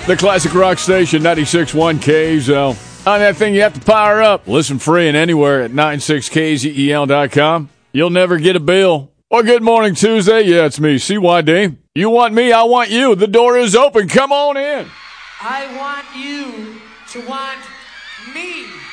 The classic rock station, 96.1 KZL. On that thing, you have to power up. Listen free and anywhere at 96kzel.com. You'll never get a bill. Well, good morning, Tuesday. Yeah, it's me, CYD. You want me, I want you. The door is open. Come on in. I want you to want me.